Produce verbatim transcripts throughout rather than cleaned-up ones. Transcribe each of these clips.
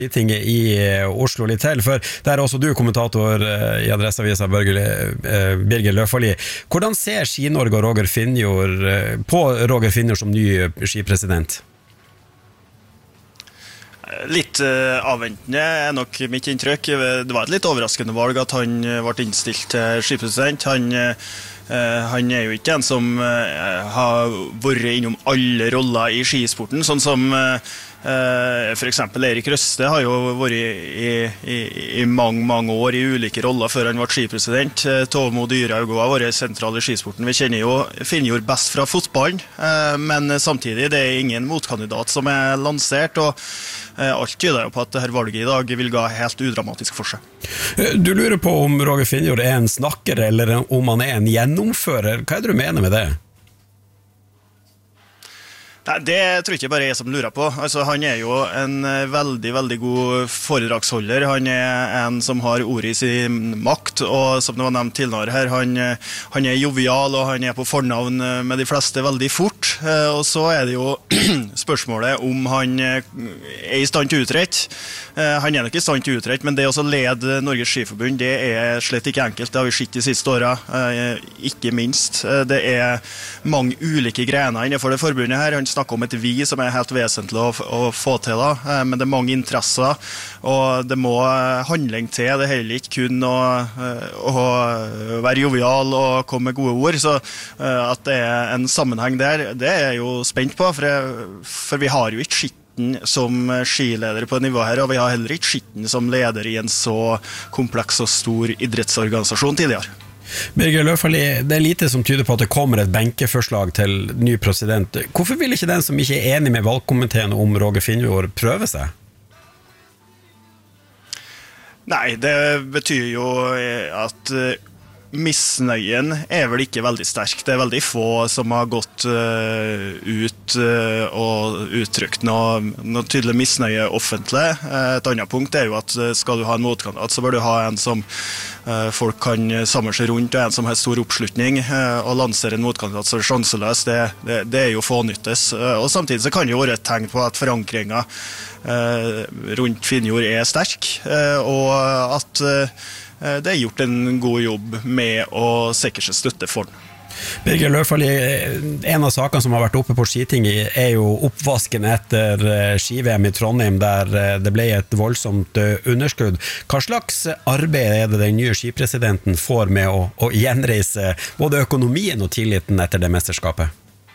Tinget i Oslo litt til, for der er også du kommentator i Adresseavisen, Birger Løfaldli. Hvordan ser Ski-Norge og Roger Finnjord på Roger Finnjord som ny skipresident? Litt uh, avventende er nok mitt inntrykk. Det var et litt overraskende valg at han ble innstilt til skipresident. Han, uh, han er jo ikke en som uh, har vært innom alle roller i skisporten, sånn som uh, Uh, for eksempel Erik Røste har jo vært i, i, i mange, mange år i ulike roller før han ble skipresident. Uh, Tove Mo Dyrehaug har vært sentral i skisporten. Vi kjenner jo Finnjord best fra fotballen, uh, men samtidig det er ingen motkandidat som er lansert, og uh, alt tyder jo på at dette valget i dag vil gå helt udramatisk for seg. Du lurer på om Roger Finnjord er en snakker eller om han er en gjennomfører. Hva er det du mener med det? Nei, det tror jeg ikke bare jeg som lurer på. Altså, han er jo en veldig, veldig god foredragsholder. Han er en som har ordet i sin makt, og som det var nevnt tidligere her, han, han er jovial, og han er på fornavn med de fleste veldig fort. Og så er det jo spørsmålet om han er i stand til utrett. Han er nok i stand til utrett, men det å lede Norges Skiforbund, det er slett ikke enkelt. Det har vi sett de siste årene, ikke minst. Det er mange ulike grener innenfor det forbundet her. Han snakker om et vi som er helt vesentlig å, å få til da, men det er mange interesser, og det må handling til. Det er heller ikke kun å, å være jovial og komme med gode ord, så at det er en sammenheng der, det er jeg jo spent på, for, jeg, for vi har jo ikke skitten som skileder på nivå her, og vi har heller ikke skitten som leder i en så kompleks og stor idrettsorganisasjon tidligere. Birger Løfaldli, det er lite som tyder på at det kommer et benkeforslag til ny president. Hvorfor vil ikke den som ikke er enig med valgkomiteen om Roger Finnjord prøve seg? Nei, det betyr jo at misnøyen er vel ikke veldig sterk. Det er veldig få som har gått uh, ut uh, og uttrykt noe, noe tydelig misnøye offentlig. Uh, et annet punkt er jo at skal du ha en motkandidat, så bør du ha en som uh, folk kan samle seg rundt, og en som har stor oppslutning, uh, og lansere en motkandidat som er sjanseløs. Det, det, det er jo fånyttes. Uh, og samtidig så kan det jo være et tegn på at forankringen uh, rundt Finnjord er sterk, uh, og at uh, det er gjort en god jobb med å sikre seg støtte for den. Birger Løfaldli, en av sakene som har vært oppe på Skitinget er jo oppvasken etter ski-V M i Trondheim, der det ble et voldsomt underskudd. Hva slags arbeid er det den nye skipresidenten får med å, å gjenreise både økonomien og tilliten etter det mesterskapet?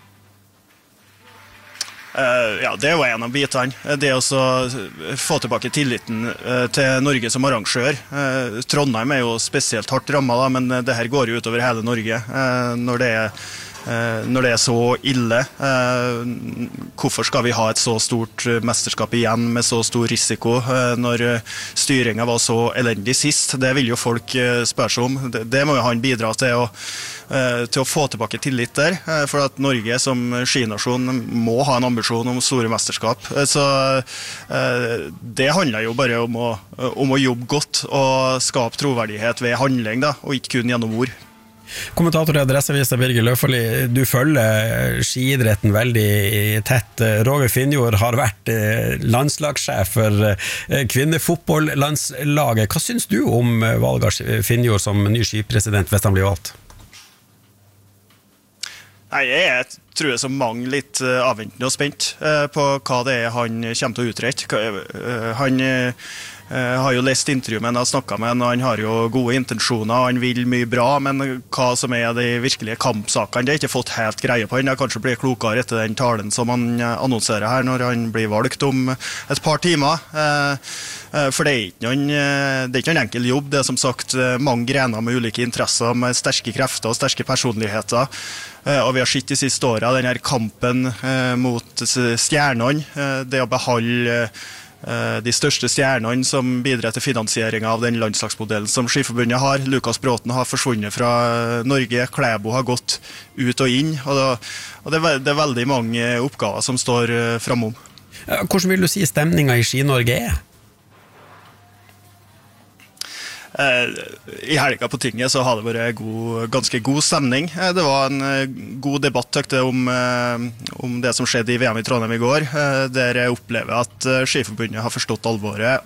Uh, ja, det er jo en av bitene. Det å få tilbake tilliten uh, til Norge som arrangør. Uh, Trondheim er jo spesielt hardt rammet, da, men det her går jo utover hele Norge uh, når det er Uh, når det er så ille. Uh, hvorfor skal vi ha et så stort mesterskap igjen med så stor risiko uh, når styringen var så elendig sist? Det vil jo folk uh, spørre seg om. Det, det må jo han bidra til å, uh, til å få tilbake tillit der, uh, for at Norge som skinasjon må ha en ambisjon om store mesterskap. Uh, så uh, det handler jo bare om å, om å jobbe godt og skape troverdighet ved handling, da, og ikke kun gjennom ord. Kommentator i Adresseavisen, Birger Løfaldli, du følger skiidretten veldig tett. Roger Finnjord har vært landslagssjef for kvinnefotballandslaget. Hva syns du om valget av Finnjord som ny skipresident hvis han blir valgt? Nei, jeg tror jeg som mange litt avventende og spent på hva det er han kommer til å utrette. Han Jeg har jo lest intervju med han, har snakket med han, og han har jo gode intensjoner, han vil mye bra, men hva som er de virkelige kampsakene, det har jeg ikke fått helt greie på. Han har kanskje blitt klokere etter den talen som han annonserer her når han blir valgt om et par timer. For det er ikke noen, det er ikke noen enkel jobb. Det er som sagt mange grener med ulike interesser, med sterke krefter og sterke personligheter. Og vi har sett de siste årene denne kampen mot stjernene, det å beholde de største stjernene som bidrar til finansieringen av den landslagsmodellen som Skiforbundet har. Lukas Bråten har forsvunnet fra Norge, Klæbo har gått ut og inn, og, da, og det, er, det er veldig mange oppgaver som står framom. Hvordan vil du si stemningen i Ski-Norge er? I helga på tinget så har det vært god, ganske god stemning. Det var en god debatt tøkte, om, om det som skjedde i V M i Trondheim i går, der jeg opplever at Skiforbundet har forstått alvoret